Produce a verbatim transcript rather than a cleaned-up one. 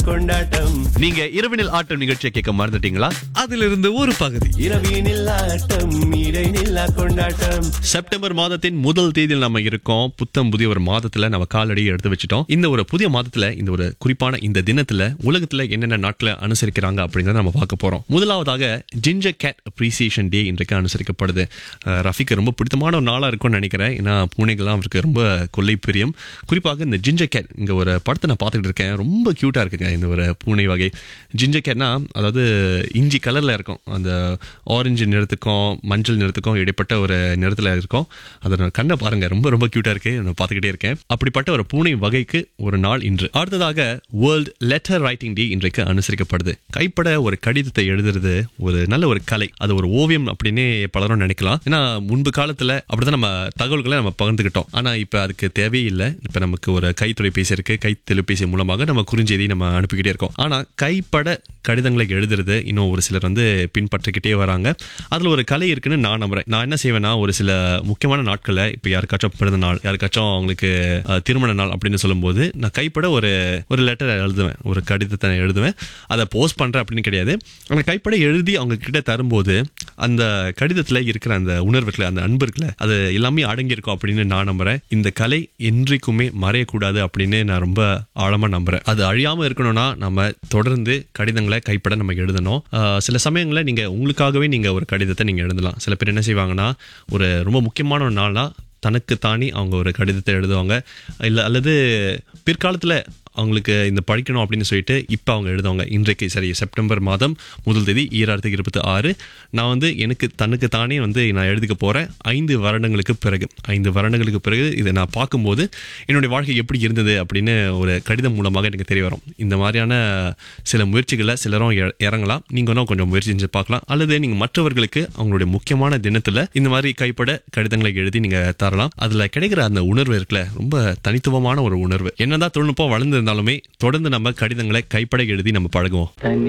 கொண்டாட்டம். நீங்க இரவினில் ஆட்டம் நிகழ்ச்சியை கேட்க மறந்துட்டீங்களா? அதிலிருந்து ஒரு பகுதி. இரவினில் ஆட்டம் இடைநில்லா கொண்டாட்டம். செப்டம்பர் மாதத்தின் முதல் தேதியில் நம்ம இருக்கோம். புத்தம் புதிய ஒரு மாதத்துல நம்ம காலடியை எடுத்து வச்சுட்டோம். இந்த ஒரு புதிய மாதத்துல இந்த ஒரு குறிப்பான இந்த தினத்துல உலகத்துல என்னென்ன நாட்களை அனுசரிக்கிறாங்க அப்படிங்கறத நம்ம பார்க்க போறோம். முதலாவதாக ஜிஞ்சர் கேட் அப்ரிசியேஷன் டே இன்றைக்கு அனுசரிக்கப்படுது. அஹ் ரஃபிக்கு ரொம்ப பிடித்தமான ஒரு நாளா இருக்கும்னு நினைக்கிறேன். ஏன்னா பூனைகள்லாம் அவருக்கு ரொம்ப கொள்ளை பிரியம். குறிப்பாக இந்த ஜிஞ்சர் கேட், இங்க ஒரு படத்தை நான் பார்த்துட்டு இருக்கேன். ரொம்ப கியூட்டா இருக்குங்க இந்த ஒரு பூனை வகை. ஜிஞ்சர் கேட்னா அதாவது இஞ்சி கலர்ல இருக்கும். அந்த ஆரஞ்சு நிறத்துக்கும் மஞ்சள் நிறத்துக்கும் இடைப்பட்ட ஒரு நிறத்துல இருக்கும். அதோட கண்ணை பாருங்க, ரொம்ப ரொம்ப கியூட்டா இருக்கு. நான் பார்த்துக்கிட்டே இருக்கேன். அப்படிப்பட்ட ஒரு பூனை வகைக்கு ஒரு நாள் இன்று. அடுத்ததாக வேர்ல்ட் லெட்டர் ரைட்டிங் டே இன்றைக்கு அனுசரிக்கப்படுது. கைப்பட ஒரு கடிதத்தை எழுதுறது ஒரு நல்ல ஒரு கலை. அது ஒரு ஓவியம் அப்படின்னு பலரும் நினைக்கலாம். ஏன்னா முன்பு காலத்துல அப்படிதான் நம்ம தகவல்களை நம்ம பகிர்ந்துக்கிட்டோம். ஆனா இப்ப அதுக்கு தேவையே இல்லை. இப்ப நமக்கு ஒரு கை தொலைபேசி இருக்கு. கை தொலைபேசி மூலமாக நம்ம குறுஞ்செய்தி நம்ம அனுப்பிக்கிட்டே இருக்கோம். ஆனா கைப்பட கடிதங்களை எழுதுறது இன்னும் ஒரு சிலர் வந்து பின்பற்றிக்கிட்டே வராங்க. அதுல ஒரு கலை இருக்குன்னு நான் நம்புறேன். நான் என்ன செய்வேன்னா, ஒரு சில முக்கியமான நாட்களை, இப்ப யாருக்காச்சும் பிறந்த நாள், யாருக்காச்சும் அவங்களுக்கு அஹ், திருமண நாள் அப்படின்னு சொல்லும்போது நான் கைப்பட ஒரு ஒரு லெட்டர் எழுதுவேன், ஒரு கடிதத்தை எழுதுவேன். அதை போஸ்ட் பண்றேன் அப்படின்னு கிடையாது. அந்த கைப்பட எழுதி அவங்க கிட்ட தரும்போது அந்த கடிதத்துல இருக்கிற அந்த உணர்வுகளை, அந்த அன்பு இருக்குல்ல, அது எல்லாமே அடங்கி இருக்கும் அப்படின்னு நான் நம்புறேன். இந்த கலை என்றைக்குமே மறையக்கூடாது அப்படின்னு நான் ரொம்ப ஆழமா நம்புறேன். அது அழியாம இருக்கணும்னா நம்ம தொடர்ந்து கடிதங்களை கைப்பட நம்ம எழுதணும். ஆஹ் சில சமயங்களில் நீங்க உங்களுக்காகவே நீங்க ஒரு கடிதத்தை நீங்க எழுதலாம். சில பேர் என்ன செய்வாங்கன்னா, ஒரு ரொம்ப முக்கியமான ஒரு நாள்னா தனக்கு தானி அவங்க ஒரு கடிதத்தை எழுதுவாங்க. இல்லை அல்லது பிற்காலத்தில் அவங்களுக்கு இந்த படிக்கணும் அப்படின்னு சொல்லிட்டு இப்போ அவங்க எழுதுவாங்க. இன்றைக்கு சரி செப்டம்பர் மாதம் முதல் தேதி ஈராயிரத்தி இருபத்தி ஆறு நான் வந்து எனக்கு தனக்கு தானே வந்து நான் எழுதிக்க போகிறேன். ஐந்து வருடங்களுக்கு பிறகு ஐந்து வருடங்களுக்கு பிறகு இதை நான் பார்க்கும்போது என்னுடைய வாழ்க்கை எப்படி இருந்தது அப்படின்னு ஒரு கடிதம் மூலமாக எனக்கு தெரிய வரும். இந்த மாதிரியான சில முயற்சிகளை சிலரும் இ- இறங்கலாம். நீங்கள் இன்னும் கொஞ்சம் முயற்சி செஞ்சு பார்க்கலாம். அல்லது நீங்கள் மற்றவர்களுக்கு அவங்களுடைய முக்கியமான தினத்தில் இந்த மாதிரி கைப்பட கடிதங்களை எழுதி நீங்கள் தரலாம். அதில் கிடைக்கிற அந்த உணர்வு இருக்குல்ல, ரொம்ப தனித்துவமான ஒரு உணர்வு. என்னதான் தொழில்நுட்பம் வளர்ந்து இருந்தாலுமே தொடர்ந்து நம்ம கடிதங்களை கைப்பட எழுதி நம்ம பழகுவோம். தனி